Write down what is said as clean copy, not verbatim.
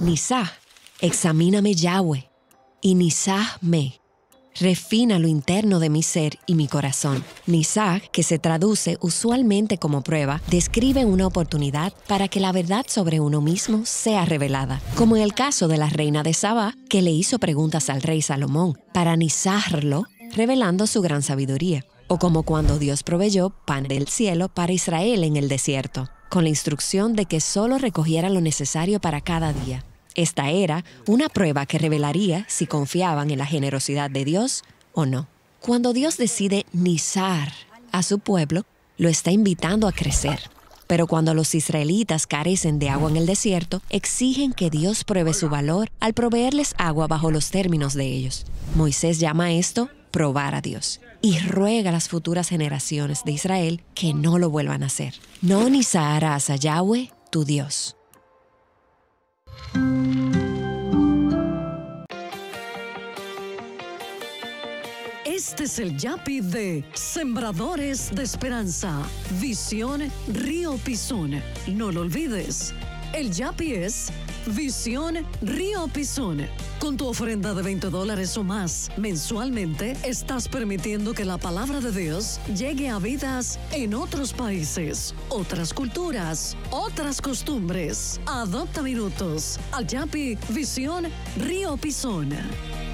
Nisah, examíname Yahweh, y Nisah-me, refina lo interno de mi ser y mi corazón. Nisah, que se traduce usualmente como prueba, describe una oportunidad para que la verdad sobre uno mismo sea revelada, como en el caso de la reina de Sabá, que le hizo preguntas al rey Salomón, para nisarlo, revelando su gran sabiduría, o como cuando Dios proveyó pan del cielo para Israel en el desierto, con la instrucción de que solo recogiera lo necesario para cada día. Esta era una prueba que revelaría si confiaban en la generosidad de Dios o no. Cuando Dios decide nisar a su pueblo, lo está invitando a crecer. Pero cuando los israelitas carecen de agua en el desierto, exigen que Dios pruebe su valor al proveerles agua bajo los términos de ellos. Moisés llama a esto probar a Dios y ruega a las futuras generaciones de Israel que no lo vuelvan a hacer. No nisarás a Yahweh, tu Dios. Este es el Yapi de Sembradores de Esperanza, Visión Río Pisón. No lo olvides, el Yapi es Visión Río Pisón. Con tu ofrenda de $20 o más mensualmente, estás permitiendo que la palabra de Dios llegue a vidas en otros países, otras culturas, otras costumbres. Adopta minutos al Yapi Visión Río Pisón.